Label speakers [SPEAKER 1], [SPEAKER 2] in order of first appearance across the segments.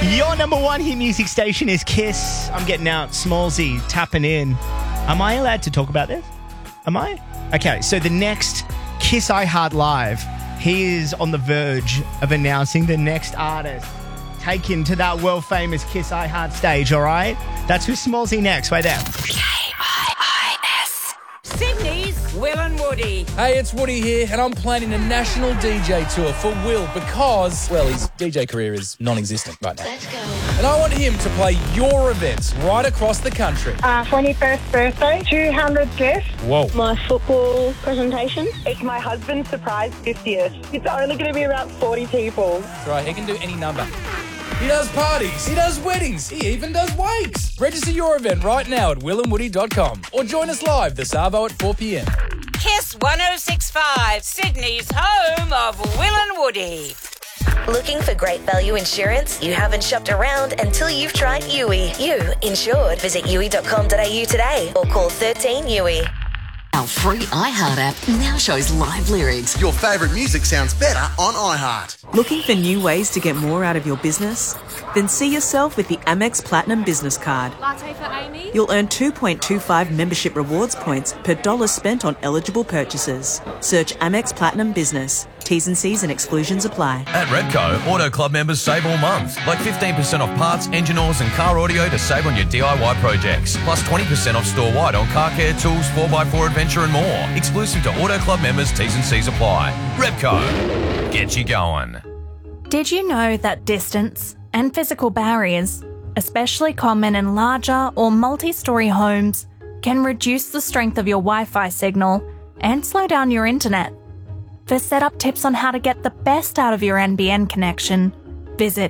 [SPEAKER 1] Your number one hit music station is Kiss. I'm getting out Smallsy, tapping in. Am I allowed to talk about this? Am I? Okay, so the next Kiss iHeart Live, he is on the verge of announcing the next artist taken to that world-famous Kiss iHeart stage, all right? That's with Smallsy next, right there.
[SPEAKER 2] K-I-I-S. Sydney's Will and Woody.
[SPEAKER 3] Hey, it's Woody here, and I'm planning a national DJ tour for Will because, well, his DJ career is non-existent right now.
[SPEAKER 2] Let's go.
[SPEAKER 3] And I want him to play your events right across the country.
[SPEAKER 4] 21st birthday, 200 guests.
[SPEAKER 3] Whoa.
[SPEAKER 4] My football presentation.
[SPEAKER 5] It's my husband's surprise 50th. It's only going to be about 40 people.
[SPEAKER 3] That's right, he can do any number. He does parties, he does weddings, he even does wakes. Register your event right now at willandwoody.com or join us live this Arvo at 4 p.m.
[SPEAKER 2] Kiss 106.5, Sydney's home of Will and Woody.
[SPEAKER 6] Looking for great value insurance? You haven't shopped around until you've tried Yui. You insured. Visit yui.com.au today or call 13 Yui.
[SPEAKER 7] Our free iHeart app now shows live lyrics.
[SPEAKER 8] Your favourite music sounds better on iHeart.
[SPEAKER 9] Looking for new ways to get more out of your business? Then see yourself with the Amex Platinum Business Card.
[SPEAKER 10] Latte for Amy.
[SPEAKER 9] You'll earn 2.25 membership rewards points per dollar spent on eligible purchases. Search Amex Platinum Business. T's and C's and exclusions apply.
[SPEAKER 11] At Repco, Auto Club members save all month. Like 15% off parts, engine oils and car audio to save on your DIY projects. Plus 20% off store-wide on car care, tools, 4x4 adventure and more. Exclusive to Auto Club members, T's and C's apply. Repco, get you going.
[SPEAKER 12] Did you know that distance and physical barriers, especially common in larger or multi-storey homes, can reduce the strength of your Wi-Fi signal and slow down your internet? For setup tips on how to get the best out of your NBN connection, visit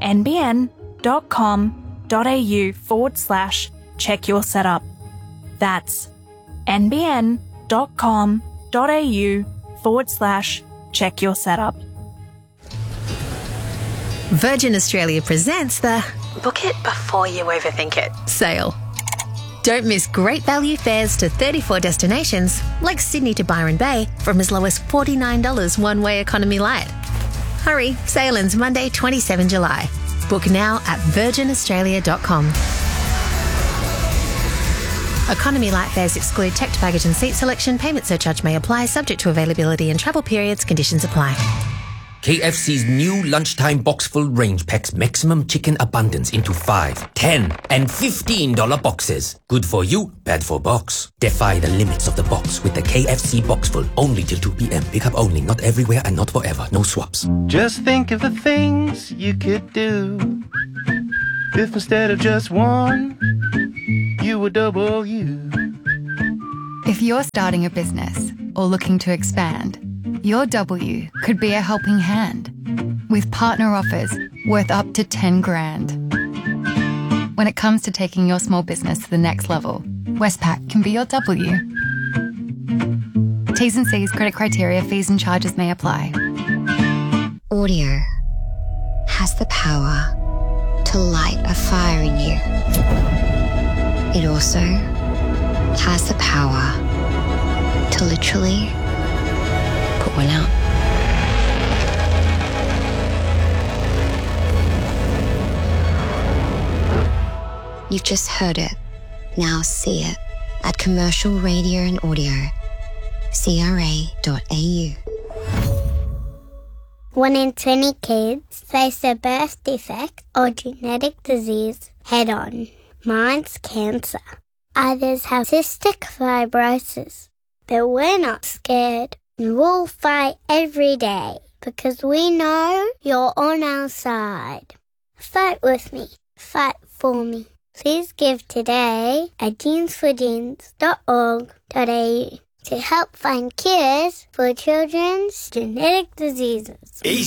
[SPEAKER 12] nbn.com.au/check your setup. That's nbn.com.au/check your setup.
[SPEAKER 13] Virgin Australia presents the Book It Before You Overthink It sale. Don't miss great value fares to 34 destinations, like Sydney to Byron Bay, from as low as $49 one-way economy light. Hurry, sale ends Monday, 27 July. Book now at virginaustralia.com. Economy light fares exclude checked baggage and seat selection. Payment surcharge may apply, subject to availability and travel periods. Conditions apply.
[SPEAKER 14] KFC's new lunchtime box-full range packs maximum chicken abundance into 5, 10, and $15 boxes. Good for you, bad for box. Defy the limits of the box with the KFC box-full, only till 2 p.m. Pick up only, not everywhere and not forever. No swaps.
[SPEAKER 15] Just think of the things you could do if instead of just one, you were double you.
[SPEAKER 16] If you're starting a business or looking to expand, your W could be a helping hand with partner offers worth up to 10 grand. When it comes to taking your small business to the next level, Westpac can be your W. T's and C's, credit criteria, fees and charges may apply.
[SPEAKER 17] Audio has the power to light a fire in you. It also has the power to literally put one out. You've just heard it. Now see it at Commercial Radio and Audio, CRA.au.
[SPEAKER 18] 1 in 20 kids face a birth defect or genetic disease head-on. Mine's cancer. Others have cystic fibrosis. But we're not scared. And we'll fight every day because we know you're on our side. Fight with me. Fight for me. Please give today at jeansforjeans.org.au to help find cures for children's genetic diseases.
[SPEAKER 19] Easy.